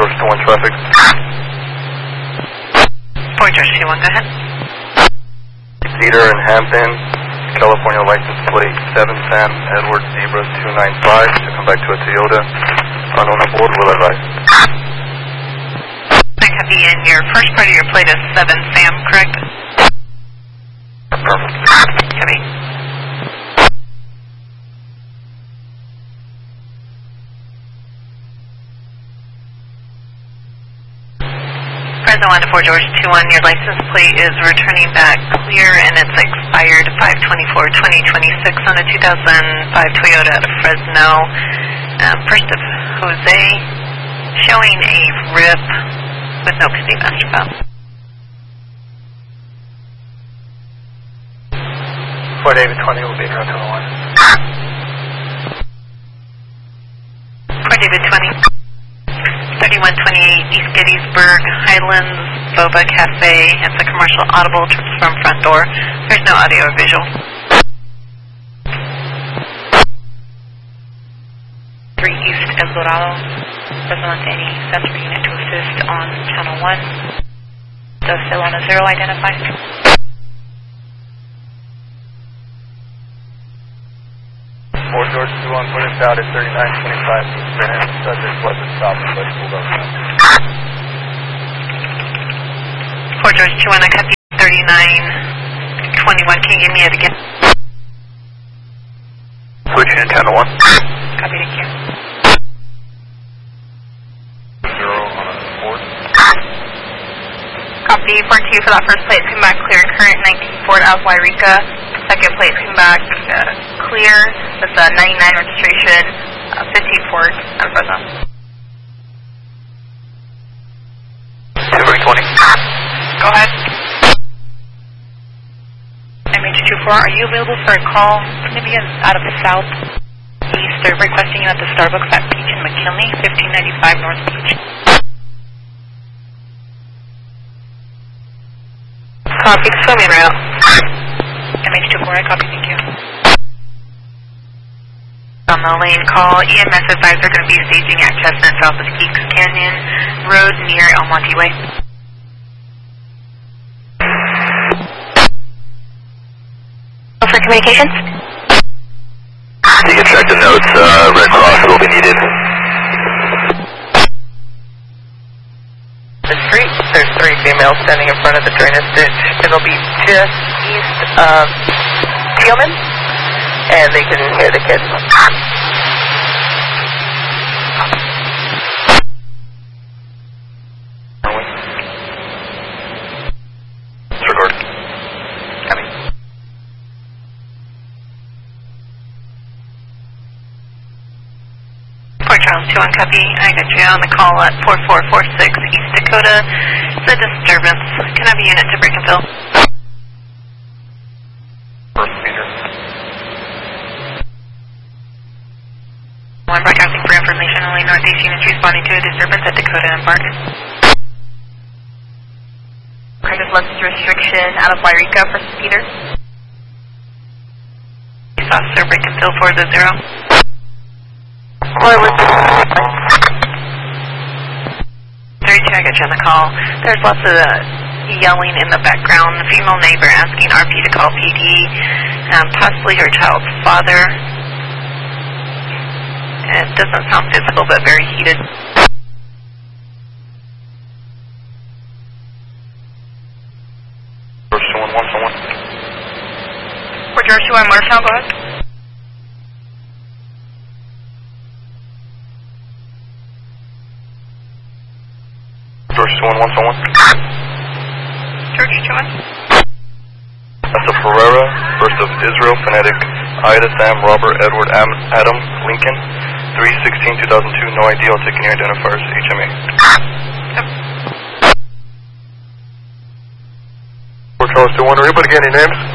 George 2-1 traffic. Fort George 2-1, go ahead. Cedar in Hampton, California license plate 7 Sam Edward Zebra 295 to come back to a Toyota. Unknown aboard, will advise. I copy, and your first part of your plate is 7 Sam, correct? Perfect. Copy. Present 1 to Fort George 2-1, your license plate is returning back clear and it's expired 5/24/2026 on a 2005 Toyota out of Fresno. First of Jose, showing a rip with no complete master file. Fort David 20 will be around 101. Fort David 20. 3128 East Gettysburg, Highlands, Boba Cafe. It's a commercial audible, trips from front door. There's no audio or visual. 3 East El Dorado. Doesn't want any sensor unit to assist on channel 1. Does still on a 0 identified. Fort George 2-1, put us out at 3925. Subject wasn't stopping, but pulled over. Fort George 2-1, I copy 3921. Can you give me it again? Switching to channel 1. Copy, thank you. 0 on a board. Copy, 4-2 for that first plate. Come back clear. Current 19 Ford Alpha Yreka. Second plate come back clear. That's a 99 registration. 15 Ford out of Fresno. 20. Go ahead. MH24, are you available for a call? It's going to be out of the southeast. They're requesting you at the Starbucks at Peach and McKinley, 1595 North Beach. Copy, show me route. MH24, I copy, thank you. On the lane call, EMS advised they're going to be staging at Chestnut south of Geeks Canyon Road near El Monte Way. For communications? You can check the notes, Red Cross will be needed. The street, there's 3 females standing in front of the drainage ditch. It'll be just east of Tealman, and they can hear the kids. Disregard. Coming. Fort Charles 2-1 copy. I got you on the call at 4446 East Dakota. It's a disturbance. Can I have a unit to break and fill? First meter. One broadcasting for information only. Northeast units responding to a disturbance at Dakota and Barton. Current left restriction out of Yreka for Peter. Officer, break and fill for the 0. Or with 32, I got you on the call. There's lots of yelling in the background. The female neighbor asking RP to call PD, possibly her child's father. It doesn't sound physical, but very heated. George 2-1, 1-1. For George 2-1 Marshall, go ahead. George 2-1, 1-1. George 2-1. That's a Ferreira, first of Israel, phonetic, Ida, Sam, Robert, Edward, Adam, Lincoln, 3/16/2002, no ID, I'll take any identifiers, HMA. Fort Charles 2-1, anybody get any names?